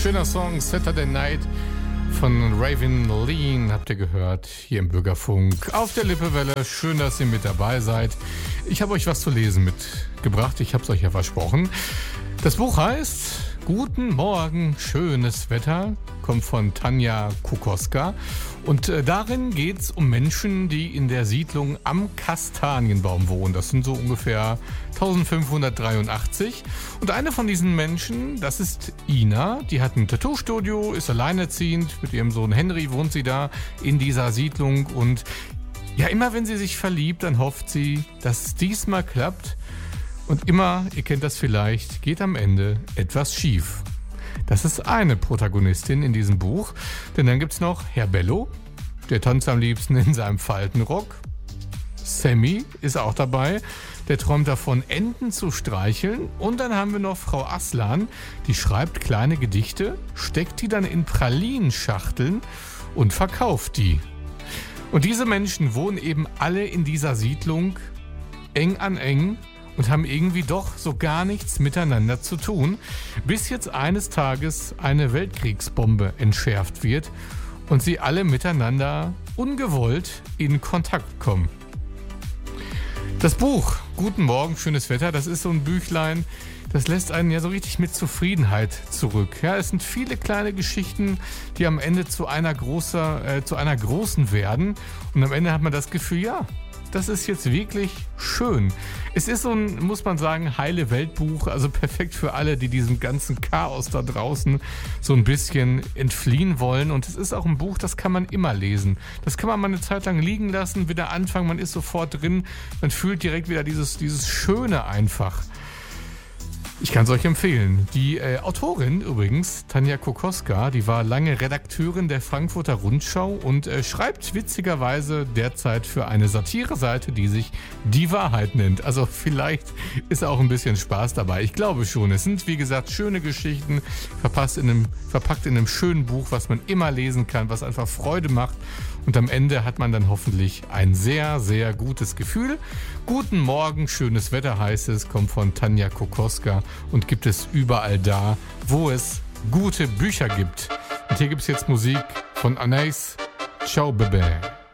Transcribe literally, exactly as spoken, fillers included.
Schöner Song, Saturday Night von Raven Lean habt ihr gehört, hier im Bürgerfunk auf der Lippewelle. Schön, dass ihr mit dabei seid. Ich habe euch was zu lesen mitgebracht, ich habe es euch ja versprochen. Das Buch heißt Guten Morgen, schönes Wetter, kommt von Tanja Kokoska. Und äh, darin geht es um Menschen, die in der Siedlung am Kastanienbaum wohnen. Das sind so ungefähr eintausendfünfhundertdreiundachtzig. Und eine von diesen Menschen, das ist Ina. Die hat ein Tattoo-Studio, ist alleinerziehend. Mit ihrem Sohn Henry wohnt sie da in dieser Siedlung. Und ja, immer wenn sie sich verliebt, dann hofft sie, dass es diesmal klappt. Und immer, ihr kennt das vielleicht, geht am Ende etwas schief. Das ist eine Protagonistin in diesem Buch. Denn dann gibt's noch Herr Bello, der tanzt am liebsten in seinem Faltenrock. Sammy ist auch dabei, der träumt davon, Enten zu streicheln. Und dann haben wir noch Frau Aslan, die schreibt kleine Gedichte, steckt die dann in Pralinenschachteln und verkauft die. Und diese Menschen wohnen eben alle in dieser Siedlung, eng an eng, und haben irgendwie doch so gar nichts miteinander zu tun, bis jetzt eines Tages eine Weltkriegsbombe entschärft wird und sie alle miteinander ungewollt in Kontakt kommen. Das Buch Guten Morgen, schönes Wetter, das ist so ein Büchlein, das lässt einen ja so richtig mit Zufriedenheit zurück. Ja, es sind viele kleine Geschichten, die am Ende zu einer, großer, äh, zu einer großen werden, und am Ende hat man das Gefühl, ja, das ist jetzt wirklich schön. Es ist so ein, muss man sagen, heile Weltbuch, also perfekt für alle, die diesem ganzen Chaos da draußen so ein bisschen entfliehen wollen. Und es ist auch ein Buch, das kann man immer lesen. Das kann man mal eine Zeit lang liegen lassen, wieder anfangen, man ist sofort drin, man fühlt direkt wieder dieses, dieses Schöne einfach. Ich kann es euch empfehlen. Die äh, Autorin übrigens, Tanja Kokoska, die war lange Redakteurin der Frankfurter Rundschau und äh, schreibt witzigerweise derzeit für eine Satireseite, die sich Die Wahrheit nennt. Also vielleicht ist auch ein bisschen Spaß dabei. Ich glaube schon. Es sind, wie gesagt, schöne Geschichten, verpasst in einem, verpackt in einem schönen Buch, was man immer lesen kann, was einfach Freude macht. Und am Ende hat man dann hoffentlich ein sehr, sehr gutes Gefühl. Guten Morgen, schönes Wetter heißt es, kommt von Tanja Kokoska und gibt es überall da, wo es gute Bücher gibt. Und hier gibt es jetzt Musik von Anais. Ciao, Bebe.